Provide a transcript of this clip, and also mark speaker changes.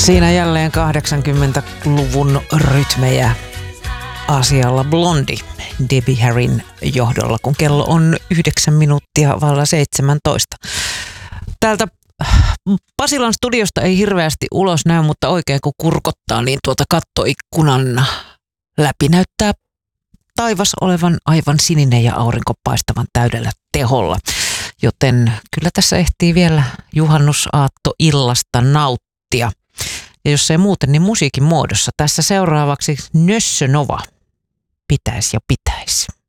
Speaker 1: Siinä jälleen 80-luvun rytmejä asialla Blondi Debbie Harryn johdolla, kun kello on 9 minuuttia vailla 17. Täältä Pasilan studiosta ei hirveästi ulos näy, mutta oikein kun kurkottaa, niin tuota kattoikkunan läpi näyttää taivas olevan aivan sininen ja aurinko paistavan täydellä teholla. Joten kyllä tässä ehtii vielä juhannusaattoillasta nauttia. Ja jos ei muuten, niin musiikin muodossa. Tässä seuraavaksi Nössö Nova. Pitäis ja pitäis.